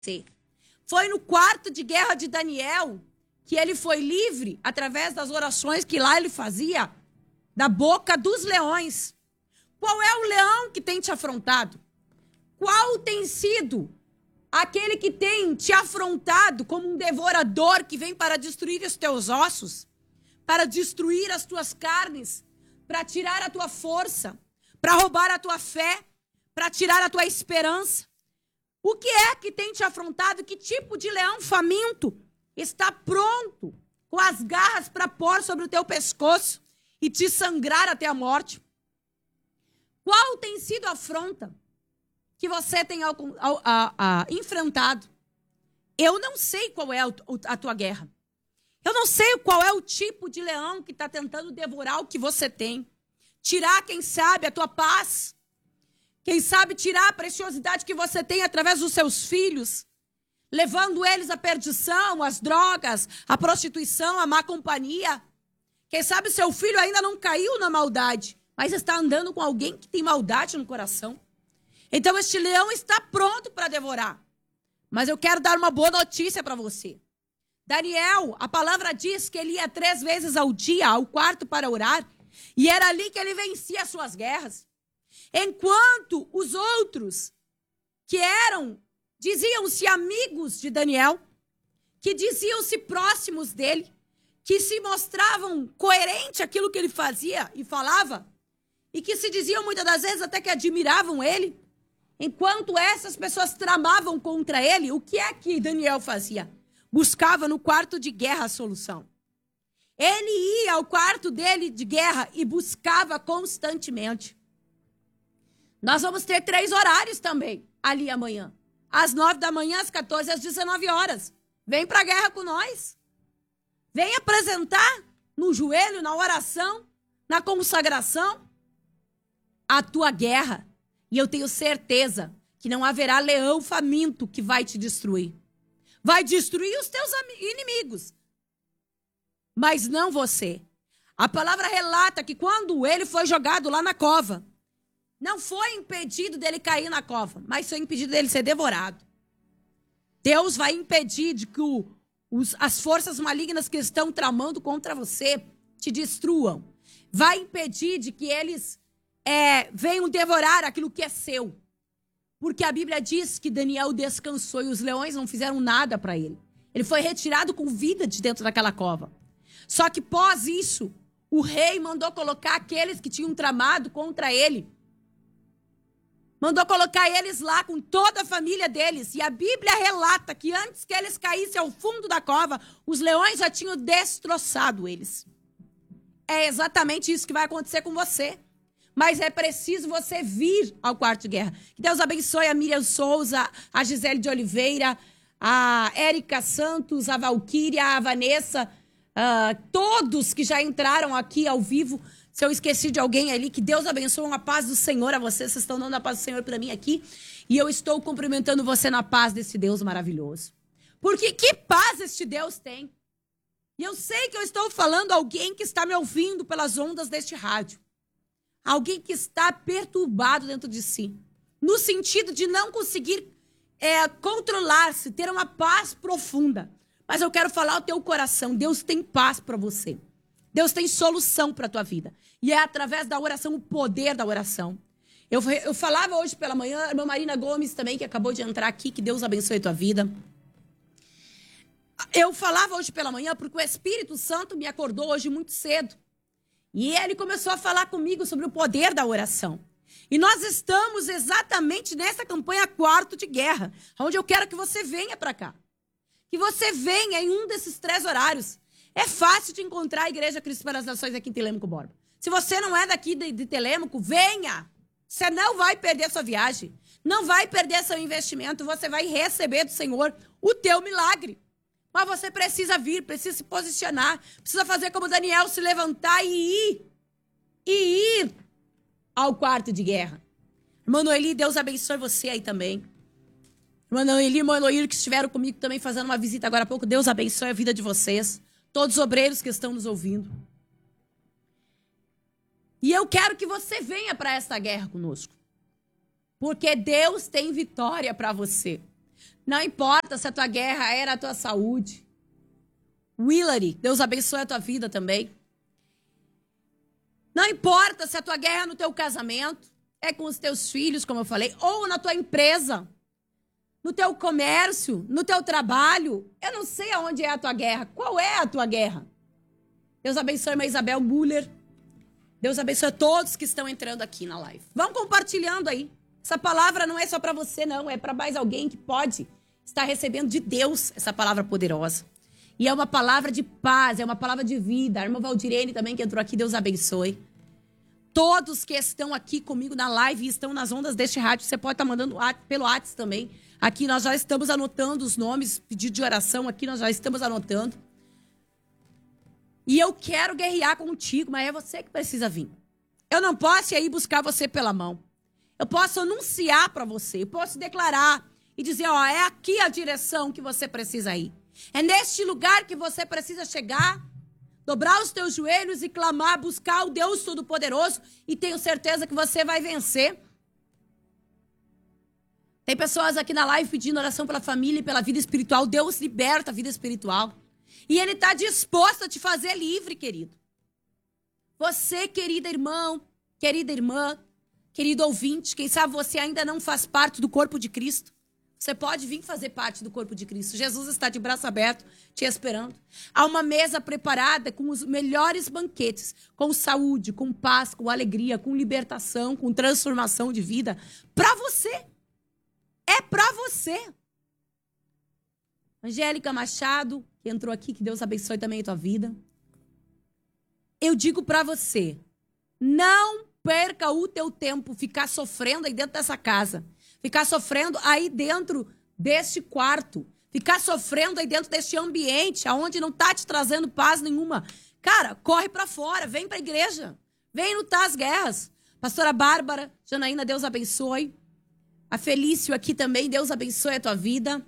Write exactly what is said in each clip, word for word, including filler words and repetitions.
Sim. Foi no quarto de guerra de Daniel que ele foi livre através das orações que lá ele fazia da boca dos leões. Qual é o leão que tem te afrontado? Qual tem sido aquele que tem te afrontado como um devorador que vem para destruir os teus ossos, para destruir as tuas carnes, para tirar a tua força, para roubar a tua fé, para tirar a tua esperança? O que é que tem te afrontado? Que tipo de leão faminto está pronto, com as garras para pôr sobre o teu pescoço e te sangrar até a morte? Qual tem sido a afronta que você tem a, a, a, enfrentado? Eu não sei qual é a, a tua guerra. Eu não sei qual é o tipo de leão que está tentando devorar o que você tem. Tirar, quem sabe, a tua paz. Quem sabe tirar a preciosidade que você tem através dos seus filhos, levando eles à perdição, às drogas, à prostituição, à má companhia. Quem sabe seu filho ainda não caiu na maldade, mas está andando com alguém que tem maldade no coração. Então este leão está pronto para devorar. Mas eu quero dar uma boa notícia para você. Daniel, a palavra diz que ele ia três vezes ao dia ao quarto para orar, e era ali que ele vencia as suas guerras. Enquanto os outros que eram, diziam-se amigos de Daniel, que diziam-se próximos dele, que se mostravam coerente aquilo que ele fazia e falava, e que se diziam muitas das vezes até que admiravam ele, enquanto essas pessoas tramavam contra ele, o que é que Daniel fazia? Buscava no quarto de guerra a solução. Ele ia ao quarto dele de guerra e buscava constantemente. Nós vamos ter três horários também, ali amanhã. Às nove da manhã, às quatorze, às dezenove horas. Vem para a guerra com nós. Vem apresentar no joelho, na oração, na consagração, a tua guerra. E eu tenho certeza que não haverá leão faminto que vai te destruir. Vai destruir os teus inimigos, mas não você. A palavra relata que quando ele foi jogado lá na cova, não foi impedido dele cair na cova, mas foi impedido dele ser devorado. Deus vai impedir de que o, os, as forças malignas que estão tramando contra você te destruam. Vai impedir de que eles é, venham devorar aquilo que é seu. Porque a Bíblia diz que Daniel descansou e os leões não fizeram nada para ele. Ele foi retirado com vida de dentro daquela cova. Só que pós isso, o rei mandou colocar aqueles que tinham tramado contra ele. Mandou colocar eles lá com toda a família deles. E a Bíblia relata que antes que eles caíssem ao fundo da cova, os leões já tinham destroçado eles. É exatamente isso que vai acontecer com você. Mas é preciso você vir ao quarto de guerra. Que Deus abençoe a Miriam Souza, a Gisele de Oliveira, a Érica Santos, a Valquíria, a Vanessa, uh, todos que já entraram aqui ao vivo. Se eu esqueci de alguém ali, que Deus abençoe, uma paz do Senhor a vocês. Vocês estão dando a paz do Senhor para mim aqui. E eu estou cumprimentando você na paz desse Deus maravilhoso. Porque que paz este Deus tem. E eu sei que eu estou falando a alguém que está me ouvindo pelas ondas deste rádio. Alguém que está perturbado dentro de si. No sentido de não conseguir é, controlar-se, ter uma paz profunda. Mas eu quero falar ao teu coração. Deus tem paz para você. Deus tem solução para a tua vida. E é através da oração, o poder da oração. Eu, eu falava hoje pela manhã, a irmã Marina Gomes também, que acabou de entrar aqui, que Deus abençoe a tua vida. Eu falava hoje pela manhã porque o Espírito Santo me acordou hoje muito cedo. E ele começou a falar comigo sobre o poder da oração. E nós estamos exatamente nessa campanha quarto de guerra, onde eu quero que você venha para cá. Que você venha em um desses três horários. É fácil de encontrar a Igreja Cristo para as Nações aqui em Telêmaco Borba. Se você não é daqui de, de Telêmaco, venha. Você não vai perder sua viagem. Não vai perder seu investimento. Você vai receber do Senhor o teu milagre. Mas você precisa vir, precisa se posicionar. Precisa fazer como Daniel, se levantar e ir. E ir ao quarto de guerra. Irmã Noeli, Deus abençoe você aí também. Irmã Noeli e irmã Noir, que estiveram comigo também fazendo uma visita agora há pouco. Deus abençoe a vida de vocês. Todos os obreiros que estão nos ouvindo. E eu quero que você venha para esta guerra conosco. Porque Deus tem vitória para você. Não importa se a tua guerra era a tua saúde. Willary, Deus abençoe a tua vida também. Não importa se a tua guerra é no teu casamento, é com os teus filhos, como eu falei, ou na tua empresa, no teu comércio, no teu trabalho. Eu não sei aonde é a tua guerra. Qual é a tua guerra? Deus abençoe a irmã Isabel Muller. Deus abençoe a todos que estão entrando aqui na live. Vão compartilhando aí. Essa palavra não é só para você, não. É para mais alguém que pode estar recebendo de Deus essa palavra poderosa. E é uma palavra de paz, é uma palavra de vida. A irmã Valdirene também que entrou aqui, Deus abençoe. Todos que estão aqui comigo na live e estão nas ondas deste rádio, você pode estar mandando pelo WhatsApp também. Aqui nós já estamos anotando os nomes, pedido de oração, aqui nós já estamos anotando. E eu quero guerrear contigo, mas é você que precisa vir. Eu não posso ir aí buscar você pela mão. Eu posso anunciar para você, eu posso declarar e dizer, ó, é aqui a direção que você precisa ir. É neste lugar que você precisa chegar, dobrar os teus joelhos e clamar, buscar o Deus Todo-Poderoso, e tenho certeza que você vai vencer. Tem pessoas aqui na live pedindo oração pela família e pela vida espiritual. Deus liberta a vida espiritual. E Ele está disposto a te fazer livre, querido. Você, querida irmão, querida irmã, querido ouvinte, quem sabe você ainda não faz parte do corpo de Cristo. Você pode vir fazer parte do corpo de Cristo. Jesus está de braço aberto, te esperando. Há uma mesa preparada com os melhores banquetes, com saúde, com paz, com alegria, com libertação, com transformação de vida, para você. É para você. Angélica Machado, que entrou aqui, que Deus abençoe também a tua vida. Eu digo para você, não perca o teu tempo ficar sofrendo aí dentro dessa casa. Ficar sofrendo aí dentro deste quarto. Ficar sofrendo aí dentro deste ambiente, onde não tá te trazendo paz nenhuma. Cara, corre para fora, vem para a igreja. Vem lutar as guerras. Pastora Bárbara, Janaína, Deus abençoe. A Felício aqui também, Deus abençoe a tua vida.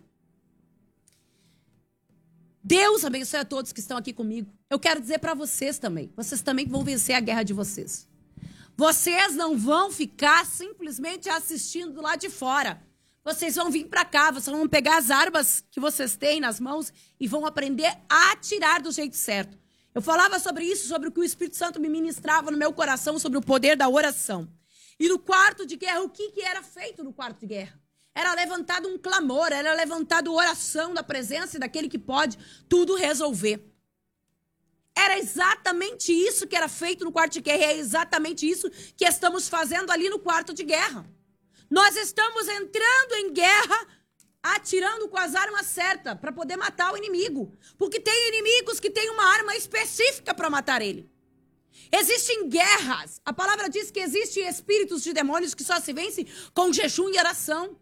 Deus abençoe a todos que estão aqui comigo. Eu quero dizer para vocês também. Vocês também vão vencer a guerra de vocês. Vocês não vão ficar simplesmente assistindo do lado de fora. Vocês vão vir para cá, vocês vão pegar as armas que vocês têm nas mãos e vão aprender a atirar do jeito certo. Eu falava sobre isso, sobre o que o Espírito Santo me ministrava no meu coração, sobre o poder da oração. E no quarto de guerra, o que, que era feito no quarto de guerra? Era levantado um clamor, era levantado oração da presença daquele que pode tudo resolver. Era exatamente isso que era feito no quarto de guerra, é exatamente isso que estamos fazendo ali no quarto de guerra. Nós estamos entrando em guerra, atirando com as armas certas para poder matar o inimigo. Porque tem inimigos que têm uma arma específica para matar ele. Existem guerras. A palavra diz que existem espíritos de demônios que só se vencem com jejum e oração.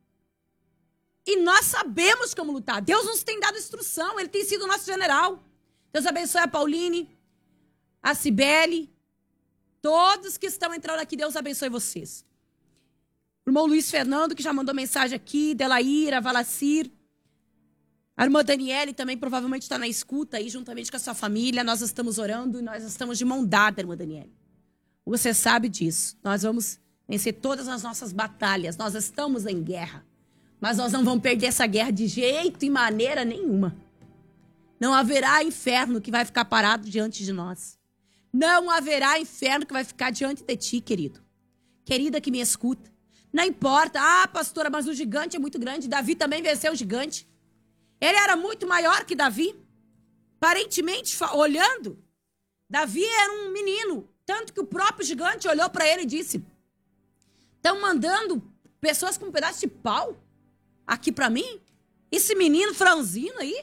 E nós sabemos como lutar. Deus nos tem dado instrução. Ele tem sido o nosso general. Deus abençoe a Pauline, a Cibele, todos que estão entrando aqui. Deus abençoe vocês. O irmão Luiz Fernando, que já mandou mensagem aqui. Delaíra, Valacir. A irmã Daniele também provavelmente está na escuta aí, juntamente com a sua família. Nós estamos orando e nós estamos de mão dada, irmã Daniele. Você sabe disso. Nós vamos vencer todas as nossas batalhas. Nós estamos em guerra. Mas nós não vamos perder essa guerra de jeito e maneira nenhuma. Não haverá inferno que vai ficar parado diante de nós. Não haverá inferno que vai ficar diante de ti, querido. Querida que me escuta. Não importa. Ah, pastora, mas o gigante é muito grande. Davi também venceu o gigante. Ele era muito maior que Davi. Aparentemente, olhando, Davi era um menino. Tanto que o próprio gigante olhou para ele e disse: estão mandando pessoas com um pedaço de pau aqui para mim? Esse menino franzino aí?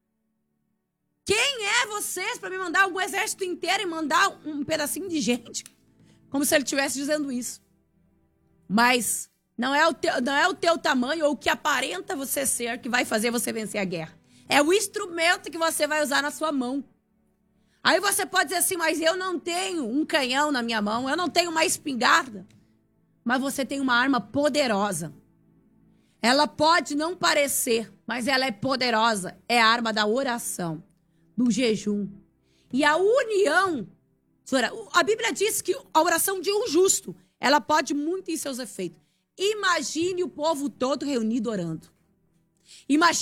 Quem é vocês para me mandar algum exército inteiro e mandar um pedacinho de gente? Como se ele estivesse dizendo isso. Mas não é, o teu, não é o teu tamanho ou o que aparenta você ser que vai fazer você vencer a guerra. É o instrumento que você vai usar na sua mão. Aí você pode dizer assim, mas eu não tenho um canhão na minha mão, eu não tenho uma espingarda. Mas você tem uma arma poderosa. Ela pode não parecer, mas ela é poderosa. É a arma da oração, do jejum. E a união. A Bíblia diz que a oração de um justo, ela pode muito em seus efeitos. Imagine o povo todo reunido orando. Imagina